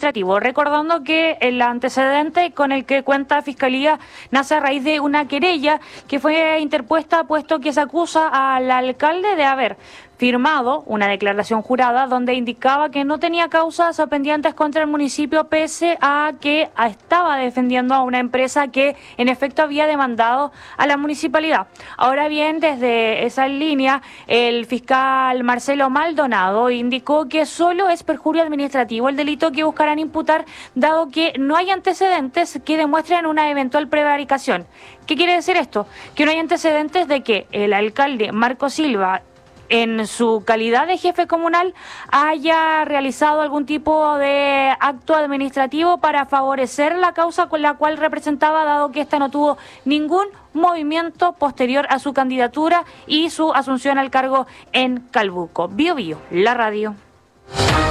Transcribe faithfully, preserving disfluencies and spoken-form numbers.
administrativo, recordando que el antecedente con el que cuenta Fiscalía nace a raíz de una querella que fue interpuesta puesto que se acusa al alcalde de haber firmado una declaración jurada donde indicaba que no tenía causas pendientes contra el municipio pese a que estaba defendiendo a una empresa que en efecto había demandado a la municipalidad. Ahora bien, desde esa línea, el fiscal Marcelo Maldonado indicó que solo es perjurio administrativo el delito que buscarán imputar, dado que no hay antecedentes que demuestren una eventual prevaricación. ¿Qué quiere decir esto? Que no hay antecedentes de que el alcalde Marco Silva, en su calidad de jefe comunal, haya realizado algún tipo de acto administrativo para favorecer la causa con la cual representaba, dado que ésta no tuvo ningún movimiento posterior a su candidatura y su asunción al cargo en Calbuco. Bio Bio, la radio.